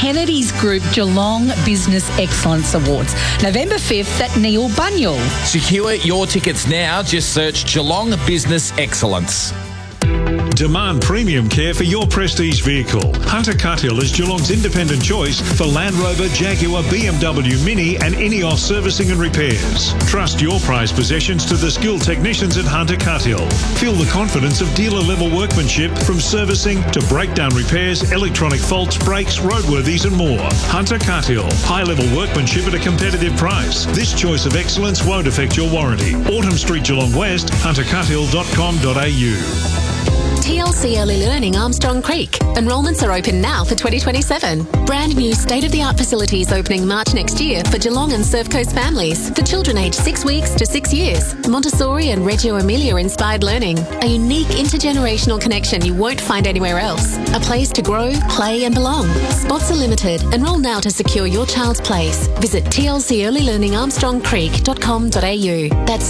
Kennedy's Group Geelong Business Excellence Awards, November 5th at Neil Bunyal. Secure your tickets now. Just search Geelong Business Excellence. Demand premium care for your prestige vehicle. Hunter Cuthill is Geelong's independent choice for Land Rover, Jaguar, BMW Mini and Ineos servicing and repairs. Trust your prized possessions to the skilled technicians at Hunter Cuthill. Feel the confidence of dealer-level workmanship from servicing to breakdown repairs, electronic faults, brakes, roadworthies and more. Hunter Cuthill. High-level workmanship at a competitive price. This choice of excellence won't affect your warranty. Autumn Street, Geelong West, huntercuthill.com.au. TLC Early Learning Armstrong Creek. Enrolments are open now for 2027. Brand new state-of-the-art facilities opening March next year for Geelong and Surf Coast families for children aged 6 weeks to 6 years. Montessori and Reggio Emilia inspired learning. A unique intergenerational connection you won't find anywhere else. A place to grow, play and belong. Spots are limited. Enrol now to secure your child's place. Visit tlcearlylearningarmstrongcreek.com.au. That's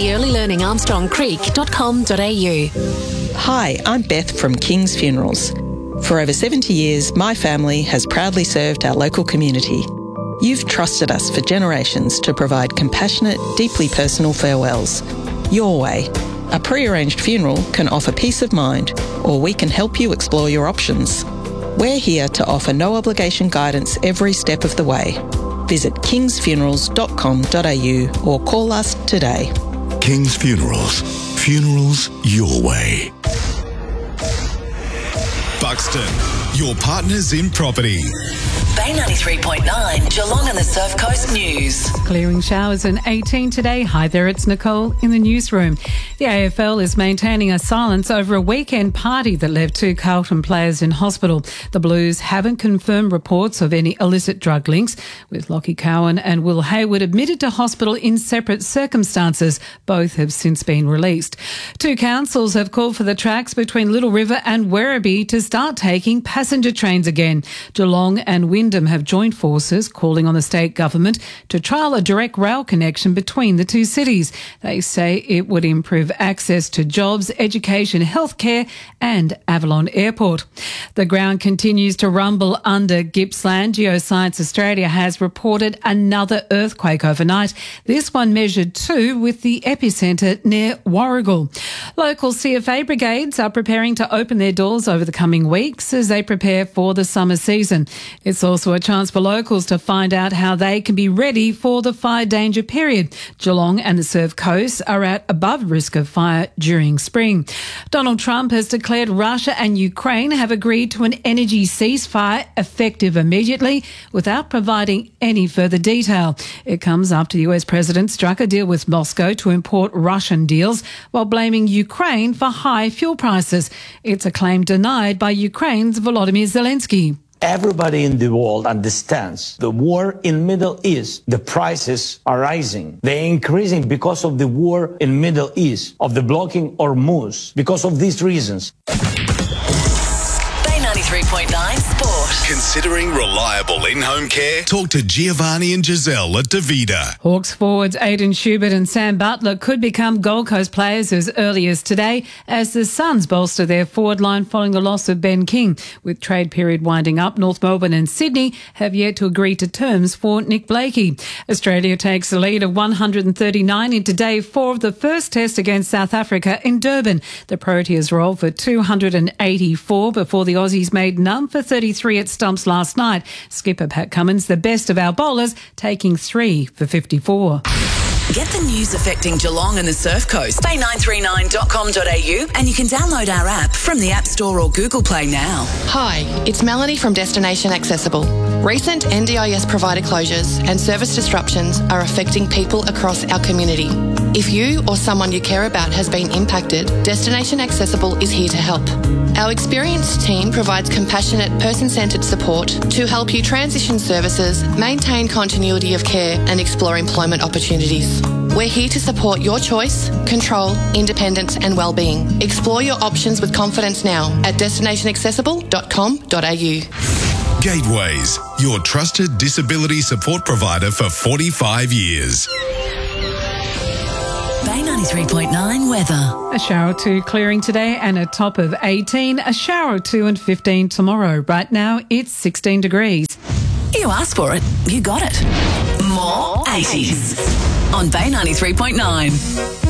tlcearlylearningarmstrongcreek.com.au. Hi, I'm Beth from King's Funerals. For over 70 years, my family has proudly served our local community. You've trusted us for generations to provide compassionate, deeply personal farewells. Your way. A pre-arranged funeral can offer peace of mind, or we can help you explore your options. We're here to offer no obligation guidance every step of the way. Visit kingsfunerals.com.au or call us today. King's Funerals. Funerals your way. Buxton, your partners in property. Bay 93.9, Geelong and the Surf Coast News. Clearing showers and 18 today. Hi there, it's Nicole in the newsroom. The AFL is maintaining a silence over a weekend party that left 2 Carlton players in hospital. The Blues haven't confirmed reports of any illicit drug links, with Lockie Cowan and Will Hayward admitted to hospital in separate circumstances. Both have since been released. 2 councils have called for the tracks between Little River and Werribee to start taking passenger trains again. Geelong and Wyndham have joined forces calling on the state government to trial a direct rail connection between the 2 cities. They say it would improve access to jobs, education, healthcare and Avalon Airport. The ground continues to rumble under Gippsland. Geoscience Australia has reported another earthquake overnight. This one measured 2 with the epicentre near Warragul. Local CFA brigades are preparing to open their doors over the coming weeks as they prepare for the summer season. It's also a chance for locals to find out how they can be ready for the fire danger period. Geelong and the Surf Coast are at above risk of fire during spring. Donald Trump has declared Russia and Ukraine have agreed to an energy ceasefire effective immediately without providing any further detail. It comes after the US president struck a deal with Moscow to import Russian deals while blaming Ukraine for high fuel prices. It's a claim denied by Ukraine's Volodymyr Zelensky. Everybody in the world understands the war in Middle East. The prices are rising. They're increasing because of the war in Middle East, of the blocking Hormuz, because of these reasons. Bay 93.9 Sport. Considering reliable in-home care? Talk to Giovanni and Giselle at Davida. Hawks forwards Aidan Schubert and Sam Butler could become Gold Coast players as early as today as the Suns bolster their forward line following the loss of Ben King. With trade period winding up, North Melbourne and Sydney have yet to agree to terms for Nick Blakey. Australia takes a lead of 139 into day 4 of the first test against South Africa in Durban. The Proteas rolled for 284 before the Aussies made none for 33 at stumps last night. Skipper Pat Cummins, the best of our bowlers, taking 3 for 54. Get the news affecting Geelong and the Surf Coast. Bay939.com.au and you can download our app from the App Store or Google Play now. Hi, it's Melanie from Destination Accessible. Recent NDIS provider closures and service disruptions are affecting people across our community. If you or someone you care about has been impacted, Destination Accessible is here to help. Our experienced team provides compassionate, person-centred support to help you transition services, maintain continuity of care and explore employment opportunities. We're here to support your choice, control, independence and wellbeing. Explore your options with confidence now at destinationaccessible.com.au. Gateways, your trusted disability support provider for 45 years. Bay Bay 93.9 weather. A shower or two clearing today and a top of 18. A shower or two and 15 tomorrow. Right now, it's 16 degrees. You asked for it, you got it. More 80s on Bay 93.9.